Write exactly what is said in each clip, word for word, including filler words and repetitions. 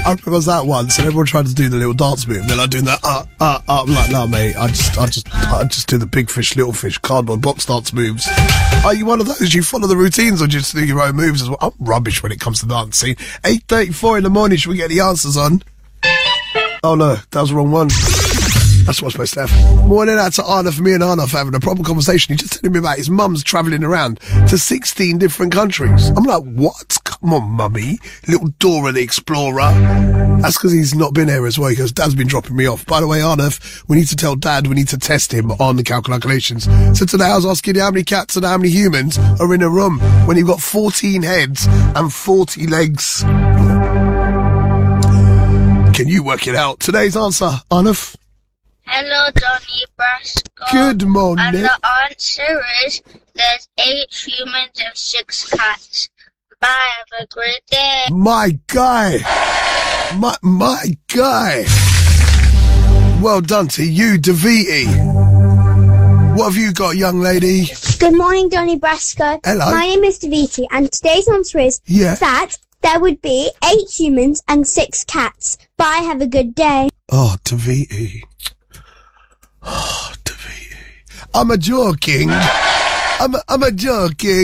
I remember that once, and everyone tried to do the little dance move. They're like doing that, uh, uh, uh. I'm like, no, mate. I just, I just, I just do the big fish, little fish, cardboard box dance moves. Are you one of those? You follow the routines, or just do your own moves as well? I'm rubbish when it comes to dancing. eight thirty-four in the morning. Should we get the answers on? Oh no, that was the wrong one. That's what I'm supposed to have. Morning out to Arna for me and Arna for having a proper conversation. He's just telling me about his mum's travelling around to sixteen different countries. I'm like, what? Come on, mummy. Little Dora the Explorer. That's because he's not been here as well. He goes, Dad's been dropping me off. By the way, Arna, we need to tell Dad we need to test him on the calculations. So today I was asking you how many cats and how many humans are in a room when you've got fourteen heads and forty legs. Can you work it out? Today's answer, Arnav. Hello, Donny Brasco. Good morning. And the answer is there's eight humans and six cats. Bye, have a great day. My guy. My, my guy. Well done to you, Daviti. What have you got, young lady? Good morning, Donny Brasco. Hello. My name is Daviti, and today's answer is yeah. that there would be eight humans and six cats. Bye, have a good day. Oh, Daviti. Oh, Daviti. I'm a joking. I'm a, I'm a joking.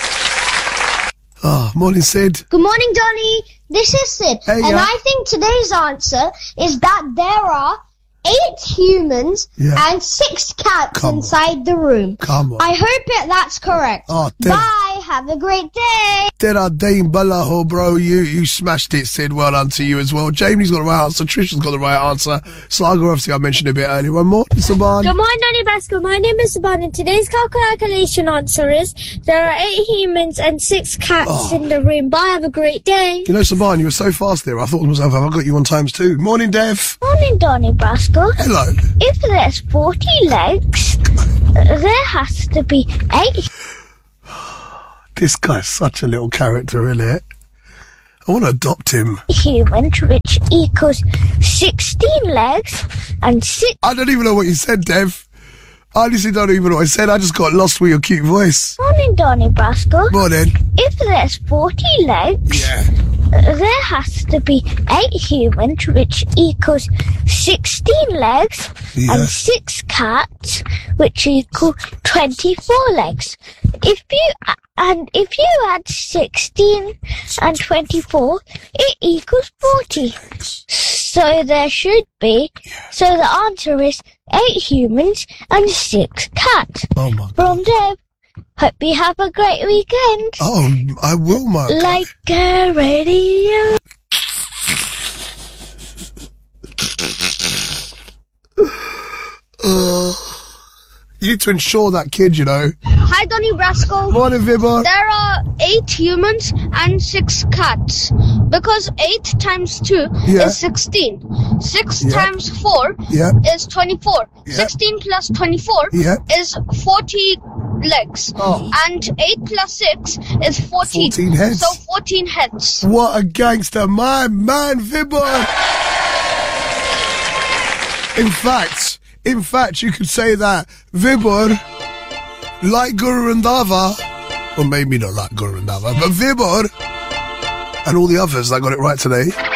Oh, morning, Sid. Good morning, Donny. This is Sid. Hey, and yeah. I think today's answer is that there are eight humans yeah. and six cats Come inside on. the room. Come on. I hope it, that's correct. Oh, Bye. Have a great day. Dera Dane Balaho, bro. You you smashed it, Sid. Well done to you as well. Jamie's got the right answer. Trisha's got the right answer. Saga, obviously, I mentioned a bit earlier. One more, Saban. Good morning, Donny Brasco. My name is Saban, and today's calculation answer is there are eight humans and six cats oh. in the room. Bye, have a great day. You know, Saban, you were so fast there. I thought to myself, have I got you on times two? Morning, Dev. Morning, Donny Brasco. Hello. If there's forty legs, there has to be eight. This guy's such a little character, isn't it? I want to adopt him. Humans, which equals sixteen legs and six... I don't even know what you said, Dev. I honestly don't even know what I said. I just got lost with your cute voice. Morning, Donny Brasco. Morning. If there's forty legs... Yeah. There has to be eight humans, which equals sixteen legs, yeah. and six cats, which equal twenty-four legs. If you and if you add sixteen and twenty-four, it equals forty. So there should be. So the answer is eight humans and six cats. Oh my God. From Deb. Hope you have a great weekend. Oh, I will, Mark. Like a radio. uh, you need to insure that kid, you know. Hi, Donny Brasco. Morning, Vibber. There are eight humans and six cats. Because eight times two yeah. is sixteen. Six yeah. times four yeah. is twenty-four. Yeah. sixteen plus twenty-four yeah. is forty legs. Oh. And eight plus six is fourteen. fourteen heads. So fourteen heads. What a gangster. My man, Vibber. In fact, in fact, you could say that Vibber, like Guru Randava, or maybe not like Guru Randava, but Vibber and all the others that got it right today.